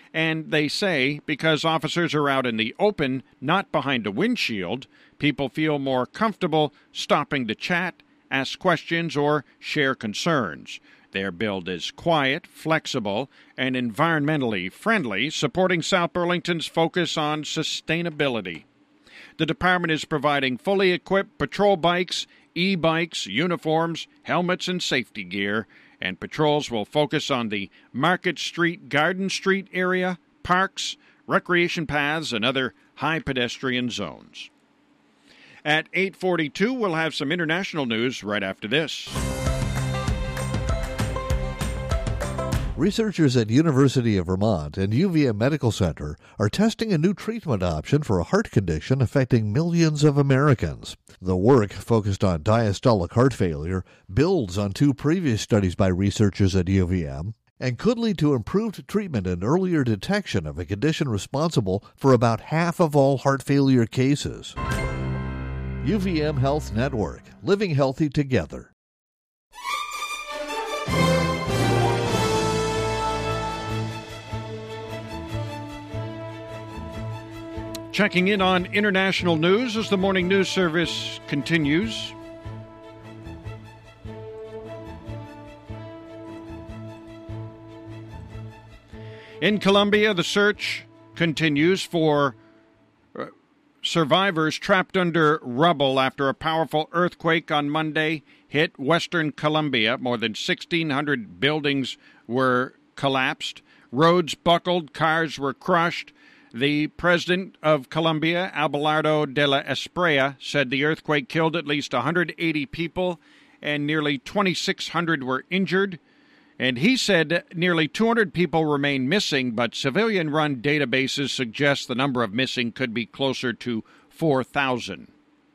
And they say because officers are out in the open, not behind a windshield, people feel more comfortable stopping to chat, ask questions, or share concerns. Their build is quiet, flexible, and environmentally friendly, supporting South Burlington's focus on sustainability. The department is providing fully equipped patrol bikes, e-bikes, uniforms, helmets, and safety gear, and patrols will focus on the Market Street, Garden Street area, parks, recreation paths, and other high pedestrian zones. At 8:42, we'll have some international news right after this. Researchers at University of Vermont and UVM Medical Center are testing a new treatment option for a heart condition affecting millions of Americans. The work, focused on diastolic heart failure, builds on two previous studies by researchers at UVM and could lead to improved treatment and earlier detection of a condition responsible for about half of all heart failure cases. UVM Health Network, living healthy together. Checking in on international news as the morning news service continues. In Colombia, the search continues for survivors trapped under rubble after a powerful earthquake on Monday hit western Colombia. More than 1,600 buildings were collapsed. Roads buckled, cars were crushed. The president of Colombia, Abelardo de la Espriella, said the earthquake killed at least 180 people and nearly 2,600 were injured. And he said nearly 200 people remain missing, but civilian-run databases suggest the number of missing could be closer to 4,000.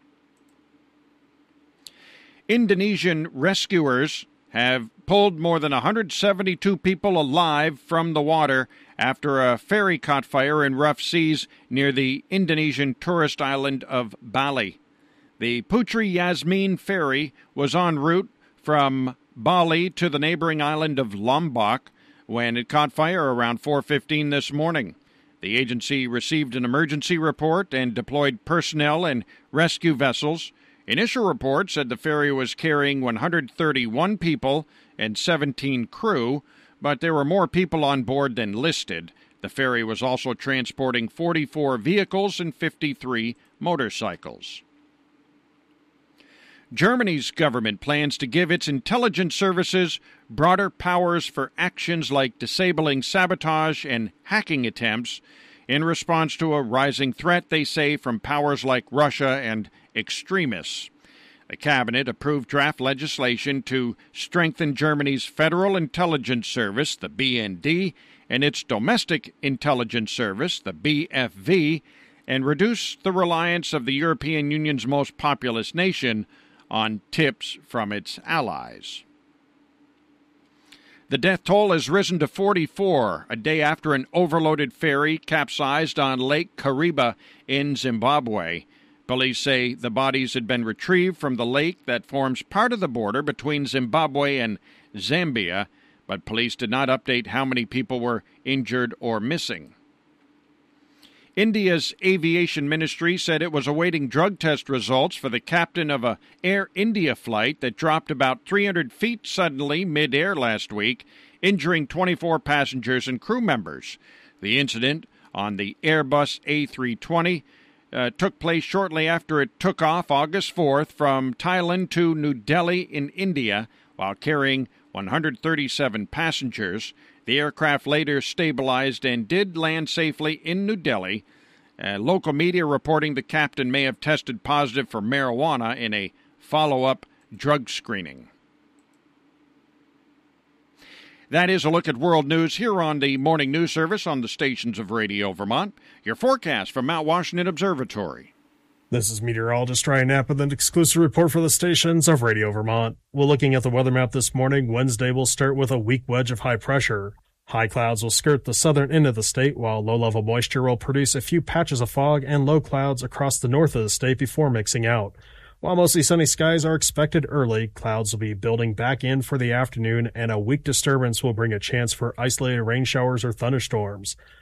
Indonesian rescuers have pulled more than 172 people alive from the water after a ferry caught fire in rough seas near the Indonesian tourist island of Bali. The Putri Yasmin ferry was en route from Bali to the neighboring island of Lombok when it caught fire around 4:15 this morning. The agency received an emergency report and deployed personnel and rescue vessels. Initial reports said the ferry was carrying 131 people and 17 crew, but there were more people on board than listed. The ferry was also transporting 44 vehicles and 53 motorcycles. Germany's government plans to give its intelligence services broader powers for actions like disabling sabotage and hacking attempts in response to a rising threat, they say, from powers like Russia and extremists. The cabinet approved draft legislation to strengthen Germany's Federal Intelligence Service, the BND, and its Domestic Intelligence Service, the BFV, and reduce the reliance of the European Union's most populous nation on tips from its allies. The death toll has risen to 44, a day after an overloaded ferry capsized on Lake Kariba in Zimbabwe. Police say the bodies had been retrieved from the lake that forms part of the border between Zimbabwe and Zambia, but police did not update how many people were injured or missing. India's aviation ministry said it was awaiting drug test results for the captain of a Air India flight that dropped about 300 feet suddenly mid-air last week, injuring 24 passengers and crew members. The incident on the Airbus A320 took place shortly after it took off August 4th from Thailand to New Delhi in India while carrying 137 passengers. The aircraft later stabilized and did land safely in New Delhi. Local media reporting the captain may have tested positive for marijuana in a follow-up drug screening. That is a look at world news here on the Morning News Service on the stations of Radio Vermont. Your forecast from Mount Washington Observatory. This is meteorologist Ryan Knapp with an exclusive report for the stations of Radio Vermont. We're looking at the weather map this morning. Wednesday will start with a weak wedge of high pressure. High clouds will skirt the southern end of the state, while low-level moisture will produce a few patches of fog and low clouds across the north of the state before mixing out. While mostly sunny skies are expected early, clouds will be building back in for the afternoon, and a weak disturbance will bring a chance for isolated rain showers or thunderstorms.